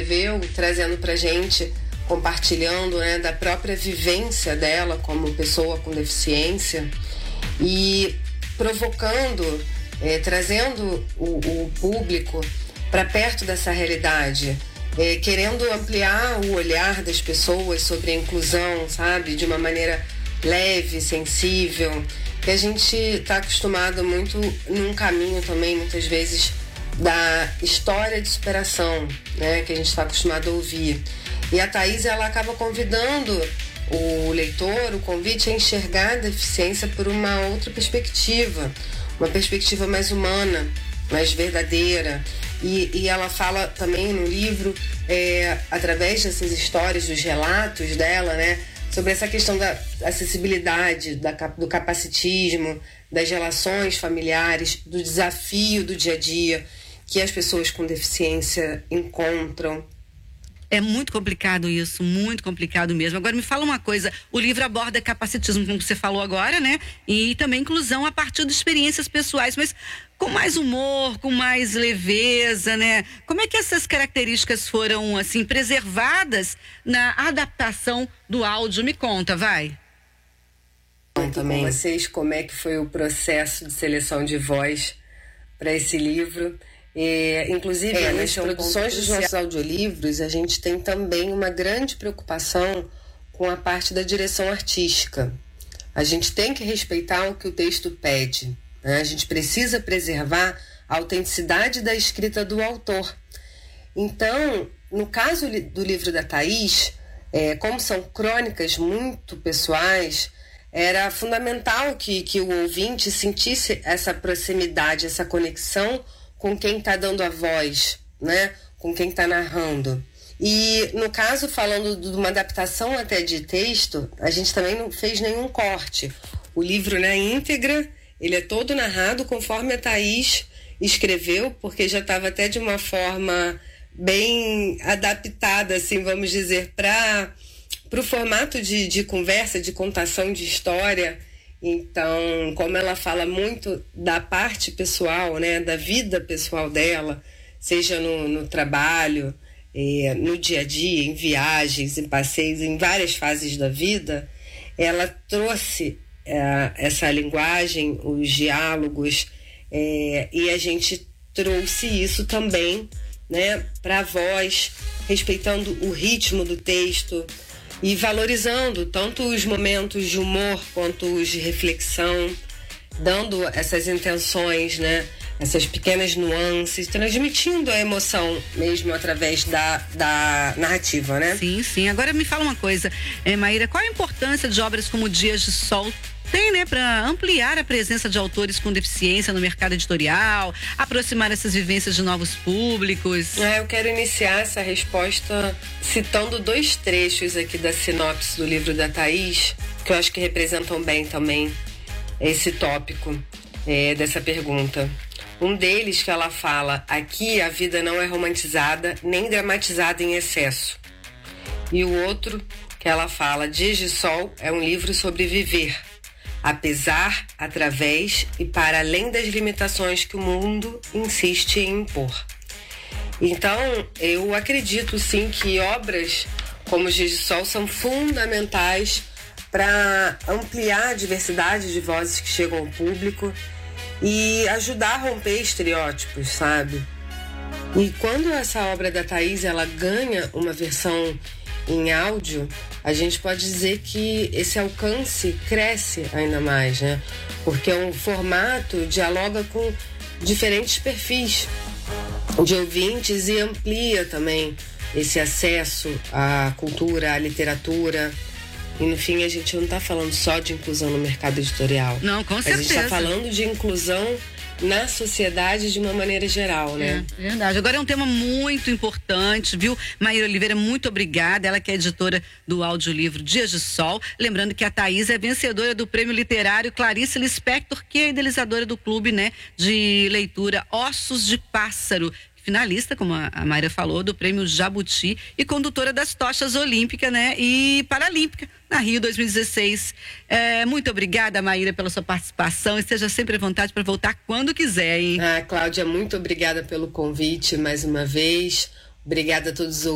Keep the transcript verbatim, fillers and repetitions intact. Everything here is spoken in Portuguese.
escreveu, trazendo pra gente, compartilhando, né, da própria vivência dela como pessoa com deficiência e provocando, é, trazendo o, o público para perto dessa realidade, é, querendo ampliar o olhar das pessoas sobre a inclusão, sabe, de uma maneira leve, sensível, que a gente está acostumado muito num caminho também, muitas vezes, da história de superação, né, que a gente está acostumado a ouvir. E a Thaís, ela acaba convidando o leitor, o convite a enxergar a deficiência por uma outra perspectiva, uma perspectiva mais humana, mais verdadeira. E, e ela fala também no livro, é, através dessas histórias, dos relatos dela, né, sobre essa questão da acessibilidade, da, do capacitismo, das relações familiares, do desafio do dia a dia que as pessoas com deficiência encontram. É muito complicado isso, muito complicado mesmo. Agora me fala uma coisa, o livro aborda capacitismo, como você falou agora, né? E também inclusão a partir de experiências pessoais, mas com mais humor, com mais leveza, né? Como é que essas características foram, assim, preservadas na adaptação do áudio? Me conta, vai. Também com vocês, como é que foi o processo de seleção de voz para esse livro? É, inclusive, é, nas produções dos nossos audiolivros, a gente tem também uma grande preocupação com a parte da direção artística. A gente tem que respeitar o que o texto pede, né? A gente precisa preservar a autenticidade da escrita do autor. Então, no caso do livro da Thaís, é, como são crônicas muito pessoais, era fundamental que, que o ouvinte sentisse essa proximidade, essa conexão com quem está dando a voz, né? Com quem está narrando. E, no caso, falando de uma adaptação até de texto, a gente também não fez nenhum corte. O livro, na íntegra, ele é todo narrado conforme a Thaís escreveu, porque já estava até de uma forma bem adaptada, assim, vamos dizer, para o formato de, de conversa, de contação de história. Então, como ela fala muito da parte pessoal, né, da vida pessoal dela, seja no, no trabalho, eh, no dia a dia, em viagens, em passeios, em várias fases da vida, ela trouxe eh, essa linguagem, os diálogos, eh, e a gente trouxe isso também, né, para a voz, respeitando o ritmo do texto, e valorizando tanto os momentos de humor quanto os de reflexão, dando essas intenções, né? Essas pequenas nuances, transmitindo a emoção mesmo através da, da narrativa, né? Sim, sim. Agora me fala uma coisa, é, Maíra, qual a importância de obras como Dias de Sol tem, né, para ampliar a presença de autores com deficiência no mercado editorial, aproximar essas vivências de novos públicos? É, eu quero iniciar essa resposta citando dois trechos aqui da sinopse do livro da Thaís, que eu acho que representam bem também esse tópico é, dessa pergunta. Um deles que ela fala: aqui a vida não é romantizada nem dramatizada em excesso. E o outro que ela fala: Dias de Sol é um livro sobre viver, apesar, através e para além das limitações que o mundo insiste em impor. Então, eu acredito sim que obras como Dias de Sol são fundamentais para ampliar a diversidade de vozes que chegam ao público e ajudar a romper estereótipos, sabe? E quando essa obra da Thaís, ela ganha uma versão em áudio, a gente pode dizer que esse alcance cresce ainda mais, né? Porque o formato dialoga com diferentes perfis de ouvintes e amplia também esse acesso à cultura, à literatura. E no fim a gente não está falando só de inclusão no mercado editorial. Não, com certeza. A gente está falando de inclusão na sociedade de uma maneira geral, né? É, verdade. Agora é um tema muito importante, viu? Maíra Oliveira, muito obrigada. Ela que é editora do audiolivro Dias de Sol. Lembrando que a Thaís é vencedora do prêmio literário Clarice Lispector, que é idealizadora do clube, né, de leitura Ossos de Pássaro. Finalista, como a Maíra falou, do prêmio Jabuti e condutora das tochas olímpica, né, e paralímpica na Rio dois mil e dezesseis. É, muito obrigada, Maíra, pela sua participação e esteja sempre à vontade para voltar quando quiser, hein? Ah, Cláudia, muito obrigada pelo convite mais uma vez. Obrigada a todos os